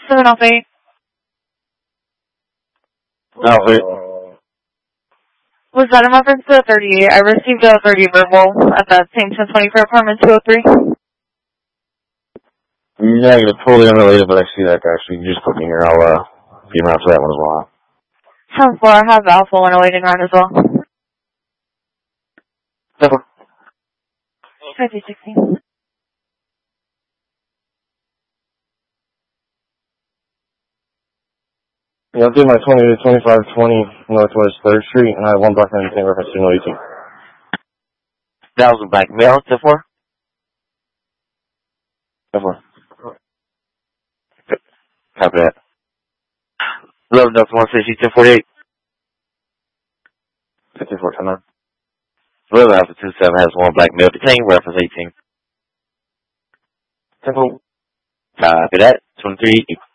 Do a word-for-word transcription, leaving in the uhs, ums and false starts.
seven off eight. Off eight. Was that in reference to the thirty-eight? I received a thirty verbal at that same ten twenty for apartment two oh three. Negative, totally unrelated, but I see that guy, so you can just put me here. I'll, uh, get him out to that one as well. ten four, I have Alpha one oh waiting around as well. Never. five two sixteen. Yeah, I'm doing my twenty to twenty-five twenty Northwest third Street, and I have one block and anything reference to no eighteen. That was a black male, ten four? ten four. Copy that. eleven Delta one sixty, ten forty-eight. fifty-four, ten nine. eleven Alpha two seven has one black male detained, reference eighteen. ten four. Copy that. twenty-three.